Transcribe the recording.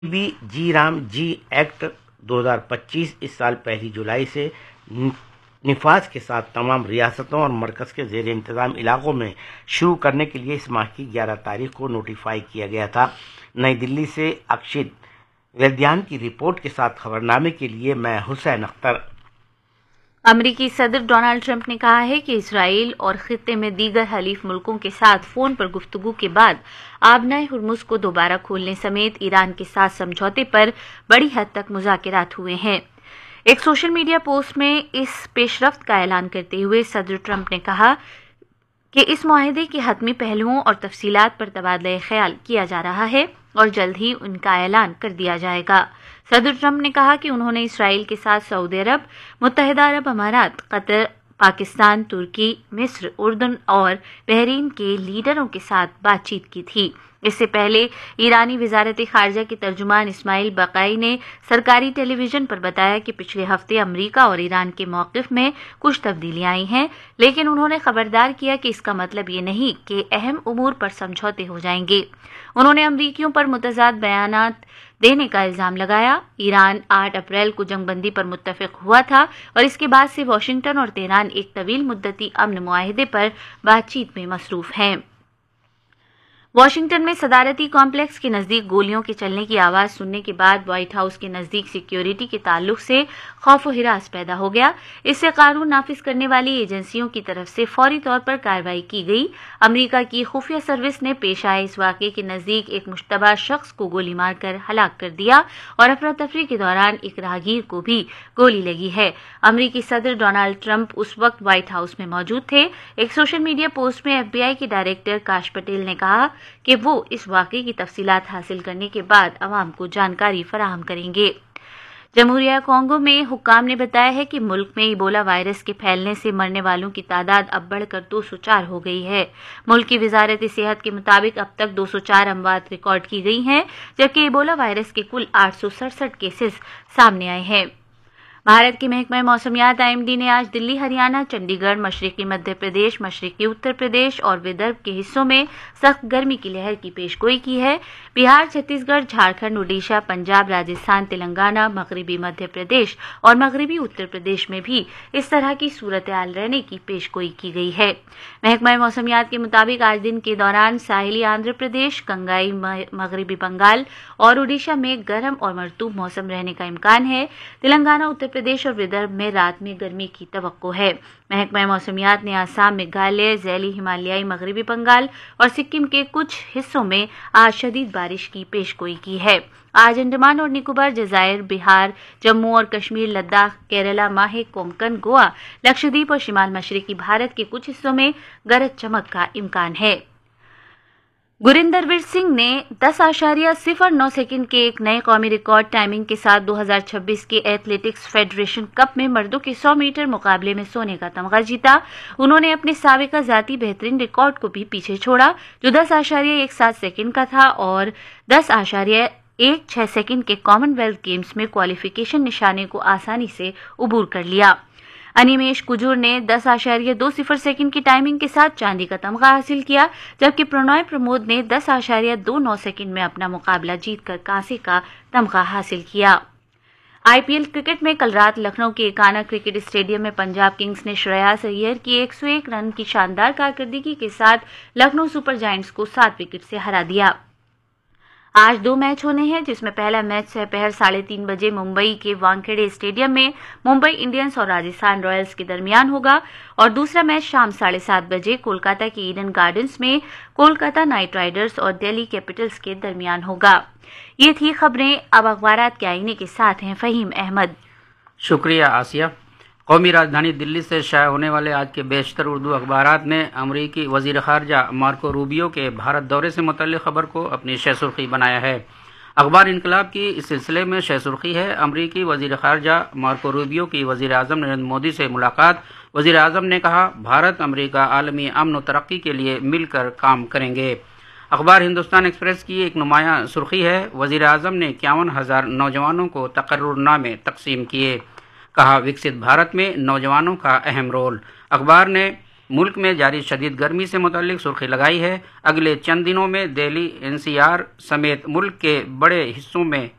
B G Ram جی act 2025 اس سال 1 جولائی سے نفاذ کے ساتھ تمام ریاستوں اور مرکز کے زیر انتظام علاقوں میں شروع کرنے کے لیے اس ماہ کی 11 تاریخ کو نوٹیفائی کیا گیا تھا۔ نئی دلی سے اکشت ویدیان کی رپورٹ کے ساتھ خبرنامے کے لیے میں حسین اختر۔ امریکی صدر ڈونلڈ ٹرمپ نے کہا ہے کہ اسرائیل اور خطے میں دیگر حلیف ملکوں کے ساتھ فون پر گفتگو کے بعد آبنائے ہرمز کو دوبارہ کھولنے سمیت ایران کے ساتھ سمجھوتے پر بڑی حد تک مذاکرات ہوئے ہیں۔ ایک سوشل میڈیا پوسٹ میں اس پیش رفت کا اعلان کرتے ہوئے صدر ٹرمپ نے کہا کہ اس معاہدے کے حتمی پہلوؤں اور تفصیلات پر تبادلہ خیال کیا جا رہا ہے اور جلد ہی ان کا اعلان کر دیا جائے گا۔ صدر ٹرمپ نے کہا کہ انہوں نے اسرائیل کے ساتھ سعودی عرب، متحدہ عرب امارات، قطر، پاکستان، ترکی، مصر، اردن اور بحرین کے لیڈروں کے ساتھ بات چیت کی تھی۔ اس سے پہلے ایرانی وزارت خارجہ کے ترجمان اسماعیل بقائی نے سرکاری ٹیلی ویژن پر بتایا کہ پچھلے ہفتے امریکہ اور ایران کے موقف میں کچھ تبدیلیاں آئی ہیں، لیکن انہوں نے خبردار کیا کہ اس کا مطلب یہ نہیں کہ اہم امور پر سمجھوتے ہو جائیں گے۔ انہوں نے امریکیوں پر متضاد بیانات دینے کا الزام لگایا۔ ایران 8 اپریل کو جنگ بندی پر متفق ہوا تھا اور اس کے بعد سے واشنگٹن اور تہران ایک طویل مدتی امن معاہدے پر بات چیت میں مصروف ہیں۔ واشنگٹن میں صدارتی کمپلیکس کے نزدیک گولیوں کے چلنے کی آواز سننے کے بعد وائٹ ہاؤس کے نزدیک سیکیورٹی کے تعلق سے خوف و ہراس پیدا ہو گیا۔ اس سے قانون نافذ کرنے والی ایجنسیوں کی طرف سے فوری طور پر کارروائی کی گئی۔ امریکہ کی خفیہ سروس نے پیش آئے اس واقعے کے نزدیک ایک مشتبہ شخص کو گولی مار کر ہلاک کر دیا اور افراتفری کے دوران ایک راہگیر کو بھی گولی لگی ہے۔ امریکی صدر ڈونلڈ ٹرمپ اس وقت وائٹ ہاؤس میں موجود تھے۔ ایک سوشل میڈیا پوسٹ میں FBI کے ڈائریکٹر کاش پٹیل نے کہا کہ وہ اس واقعے کی تفصیلات حاصل کرنے کے بعد عوام کو جانکاری فراہم کریں گے۔ جمہوریہ کانگو میں حکام نے بتایا ہے کہ ملک میں ایبولا وائرس کے پھیلنے سے مرنے والوں کی تعداد اب بڑھ کر 204 ہو گئی ہے۔ ملک کی وزارت صحت کے مطابق اب تک 204 اموات ریکارڈ کی گئی ہیں، جبکہ ایبولا وائرس کے کل 867 کیسز سامنے آئے ہیں۔ بھارت کے محکمہ موسمیات IMD نے آج دلی، ہریانہ، چنڈی گڑھ، مشرقی مدھیہ پردیش، مشرقی اتر پردیش اور ودربھ کے حصوں میں سخت گرمی کی لہر کی پیش گوئی کی ہے۔ بہار، چھتیس گڑھ، جھارکھنڈ، اڈیشہ، پنجاب، راجستھان، تلنگانہ، مغربی مدھیہ پردیش اور مغربی اتر پردیش میں بھی اس طرح کی صورتحال رہنے کی پیش گوئی کی گئی ہے۔ محکمہ موسمیات کے مطابق آج دن کے دوران ساحلی آندھرا پردیش، گنگائی مغربی بنگال اور اڈیشہ میں گرم اور مرطوب موسم رہنے کا امکان ہے۔ تلنگانہ، اتر پردیش اور ودربھ میں رات میں گرمی کی توقع ہے۔ محکمہ موسمیات نے آسام، میگھالیہ، ذیلی ہمالیائی مغربی بنگال اور سکم کے کچھ حصوں میں آج شدید بارش کی پیش گوئی کی ہے۔ آج انڈمان اور نکوبار جزائر، بہار، جموں اور کشمیر، لداخ، کیرلا، ماہے، کونکن، گوا، لکشدیپ اور شمال مشرقی بھارت کے کچھ حصوں میں گرج چمک کا امکان ہے۔ گریندر ویر سنگھ نے 10.09 سیکنڈ کے ایک نئے قومی ریکارڈ ٹائمنگ کے ساتھ 2026 کے ایتھلیٹکس فیڈریشن کپ میں مردوں کے 100 میٹر مقابلے میں سونے کا تمغہ جیتا۔ انہوں نے اپنے سابقہ ذاتی بہترین ریکارڈ کو بھی پیچھے چھوڑا، جو 10.17 سیکنڈ کا تھا، اور 10.16 سیکنڈ کے کامن ویلتھ گیمز میں کوالیفیکیشن نشانے کو آسانی سے عبور کر لیا۔ انیمیش کجور نے 10.20 سیکنڈ کی ٹائمنگ کے ساتھ چاندی کا تمغہ حاصل کیا، جبکہ پرنوئے پرمود نے 10.29 سیکنڈ میں اپنا مقابلہ جیت کر کانسی کا تمغہ حاصل کیا۔ IPL کرکٹ میں کل رات لکھنؤ کے ایکانا کرکٹ اسٹیڈیم میں پنجاب کنگز نے شریاس ایئر کی 101 رن کی شاندار کارکردگی کے ساتھ لکھنؤ سپر جائنٹس کو 7 وکٹ سے ہرا دیا۔ آج 2 میچ ہونے ہیں، جس میں پہلا میچ دوپہر 3:30 بجے ممبئی کے وانکھیڑے اسٹیڈیم میں ممبئی انڈینز اور راجستھان رائلز کے درمیان ہوگا، اور دوسرا میچ شام 7:30 بجے کولکاتہ کے ایڈن گارڈنز میں کولکاتہ نائٹ رائڈرز اور دہلی کیپٹلز کے درمیان ہوگا۔ یہ تھی خبریں۔ اب اخبارات کے آئینے کے ساتھ ہیں فہیم احمد۔ شکریہ آسیہ۔ قومی راجدھانی دلی سے شائع ہونے والے آج کے بیشتر اردو اخبارات نے امریکی وزیر خارجہ مارکو روبیو کے بھارت دورے سے متعلق خبر کو اپنی شہ سرخی بنایا ہے۔ اخبار انقلاب کی اس سلسلے میں شہ سرخی ہے: امریکی وزیر خارجہ مارکو روبیو کی وزیر اعظم نریندر مودی سے ملاقات۔ وزیر اعظم نے کہا، بھارت امریکہ عالمی امن و ترقی کے لیے مل کر کام کریں گے۔ اخبار ہندوستان ایکسپریس کی ایک نمایاں سرخی ہے: وزیر اعظم نے 51,000 نوجوانوں کو تقرر نامے تقسیم کیے، کہا وکست بھارت میں نوجوانوں کا اہم رول۔ اخبار نے ملک میں جاری شدید گرمی سے متعلق سرخی لگائی ہے۔ اگلے چند دنوں میں دہلی، NCR سمیت ملک کے بڑے حصوں میں